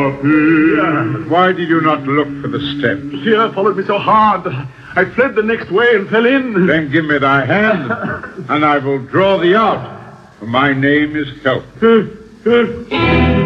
Yes. Why did you not look for the steps? Fear followed me so hard. I fled the next way and fell in. Then give me thy hand, and I will draw thee out. For my name is Help.